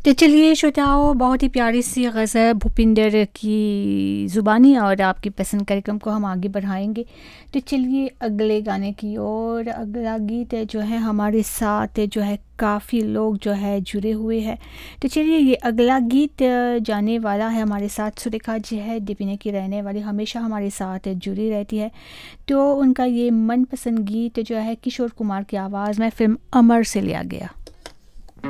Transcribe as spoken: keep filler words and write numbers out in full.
तो चलिए श्रोताओं, बहुत ही प्यारी सी गज़ल भूपिंदर की ज़ुबानी और आपकी पसंद कार्यक्रम को हम आगे बढ़ाएंगे। तो चलिए अगले गाने की ओर। अगला गीत है जो है हमारे साथ जो है काफ़ी लोग जो है जुड़े हुए हैं। तो चलिए ये अगला गीत जाने वाला है हमारे साथ सुरेखा जी है, दीपिने की रहने वाली, हमेशा हमारे साथ जुड़ी रहती है। तो उनका ये मनपसंद गीत जो है किशोर कुमार की आवाज़ में फ़िल्म अमर से लिया गया।